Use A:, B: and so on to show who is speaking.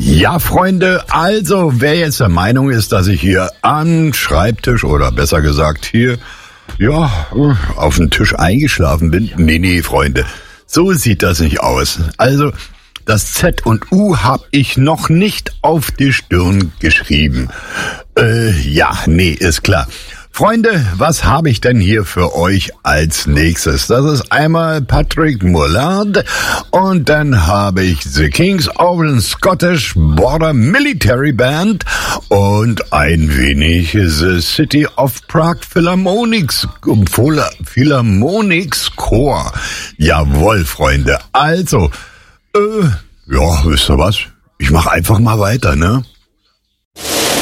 A: Ja, Freunde, also wer jetzt der Meinung ist, dass ich hier am Schreibtisch oder besser gesagt hier, ja, auf dem Tisch eingeschlafen bin. Nee, Freunde, so sieht das nicht aus. Also, das Z und U habe ich noch nicht auf die Stirn geschrieben. Ist klar. Freunde, was habe ich denn hier für euch als nächstes? Das ist einmal Patrick Mullard und dann habe ich The Kings of the Scottish Border Military Band und ein wenig The City of Prague Philharmonics Chor. Jawohl, Freunde. Also, wisst ihr was? Ich mache einfach mal weiter, ne?